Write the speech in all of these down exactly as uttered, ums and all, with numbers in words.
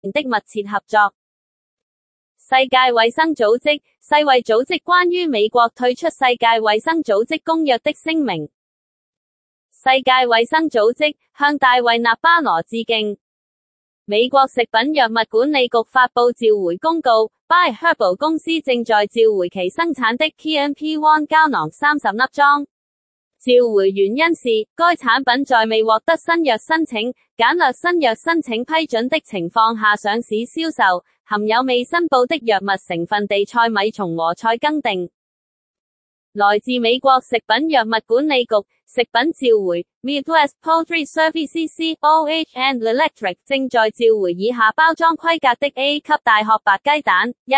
的密切合作。世界衛生組織，世衛組織關於美國退出世界衛生組織公約的聲明。世界衛生組織向大衛納巴羅致敬。美國食品藥物管理局發佈召回公告 ，By Herbal 公司正在召回其生產的 K N P 一 膠囊三十粒裝。召回原因是，該產品在未獲得新藥申請、簡略新藥申請批准的情況下上市銷售，含有未申報的藥物成分地塞米松和再更定。來自美國食品藥物管理局食品召回 Midwest Poultry Services C O H and Electric 正在召回以下包裝規格的 A 級大殼白雞蛋。一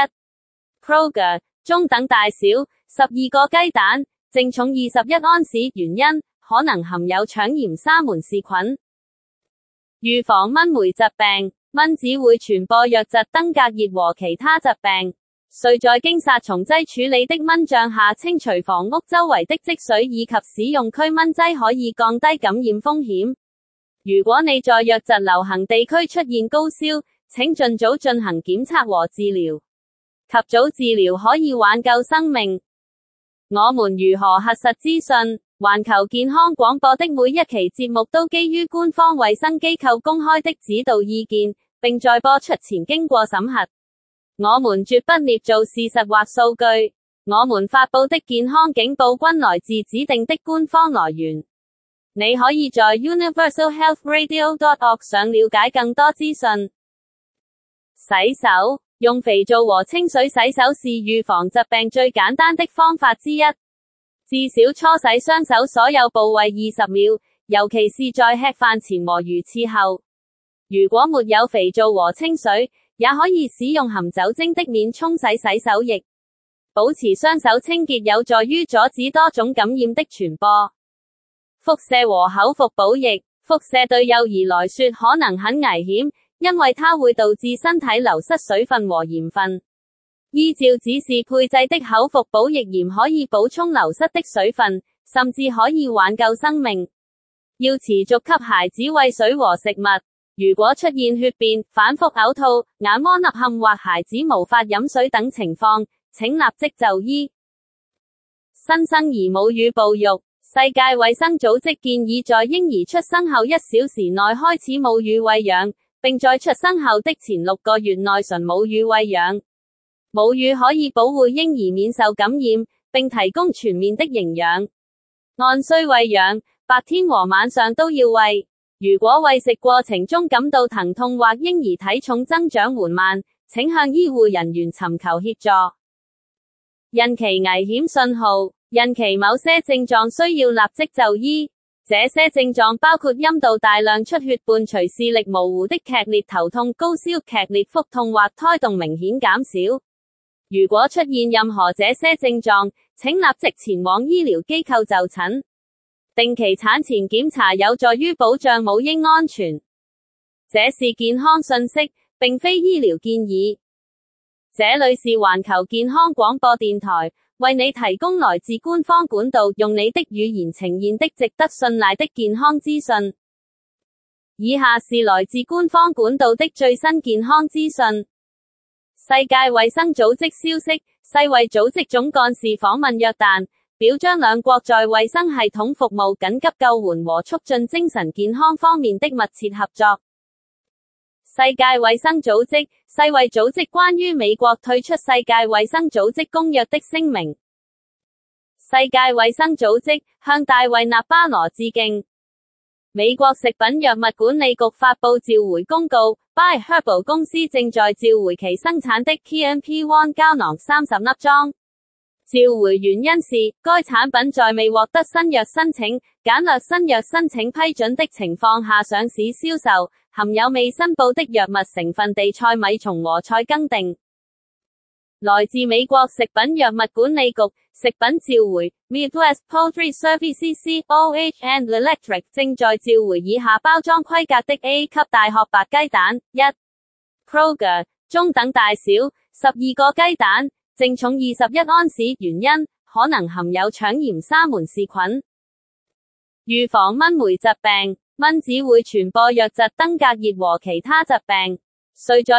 Kroger 中等大小十二個雞蛋，淨重二十一安士，原因可能含有腸炎沙門氏菌。預防蚊媒疾病，蚊子會傳播瘧疾、登革熱和其他疾病。遂在經殺蟲劑處理的蚊帳下清除房屋周圍的積水，以及使用驅蚊劑可以降低感染風險。如果你在瘧疾流行地區出現高燒，請盡早進行檢測和治療。及早治療可以挽救生命。我們如何核實資訊？環球健康廣播的每一期節目都基於官方衛生機構公開的指導意見，並在播出前經過審核。我們絕不捏造事實或數據，我們發佈的健康警報均來自指定的官方來源。你可以在 universal health radio dot org 上了解更多資訊。洗手，用肥皂和清水洗手是預防疾病最簡單的方法之一。至少搓洗雙手所有部位二十秒，尤其是在吃飯前和魚翅後。如果沒有肥皂和清水，也可以使用含酒精的面沖洗洗手液。保持雙手清潔有助於阻止多種感染的傳播。輻射和口服補液，輻射對幼兒來說可能很危險，因為它會導致身體流失水分和鹽分。依照指示配製的口服補液鹽可以補充流失的水分，甚至可以挽救生命。要持續給孩子餵水和食物。如果出現血便、反覆嘔吐、眼窩凹陷或孩子無法飲水等情況，請立即就醫。新生兒母乳哺育，世界衛生組織建議在嬰兒出生後一小時內開始母乳餵養，並在出生後的前六個月內純母乳餵養。母乳可以保護嬰兒免受感染，並提供全面的營養。按需餵養，白天和晚上都要餵。如果餵食過程中感到疼痛或嬰兒體重增長緩慢，請向醫護人員尋求協助。孕期危險信號，孕期某些症狀需要立即就醫。這些症狀包括陰道大量出血伴隨視力模糊的劇烈頭痛、高燒、劇烈腹痛或胎動明顯減少。如果出現任何這些症狀，請立即前往醫療機構就診。定期產前檢查有助於保障母嬰安全。這是健康信息，並非醫療建議。這裏是環球健康廣播電台，為你提供來自官方管道，用你的語言呈現的值得信賴的健康資訊。以下是來自官方管道的最新健康資訊。世界衛生組織消息，世衛組織總幹事訪問約旦，表彰兩國在衛生系統服務、緊急救援和促進精神健康方面的密切合作。世界衛生組織，世衛組織關於美國退出世界衛生組織公約的聲明。世界衛生組織向大衛納巴羅致敬。美國食品藥物管理局發佈召回公告 ，By Herbal 公司正在召回其生產的 K N P 一 膠囊三十粒裝。召回原因是，該產品在未獲得新藥申請、簡略新藥申請批准的情況下上市銷售，含有未申報的藥物成分地塞米松和再更定。來自美國食品藥物管理局食品召回 Midwest Poultry Services C O H and Electric 正在召回以下包裝規格的 A 級大殼白雞蛋。一 Kroger 中等大小十二個雞蛋，淨重二十一安士，原因可能含有腸炎沙門氏菌。預防蚊媒疾病，蚊子會傳播瘧疾、登革熱和其他疾病。遂在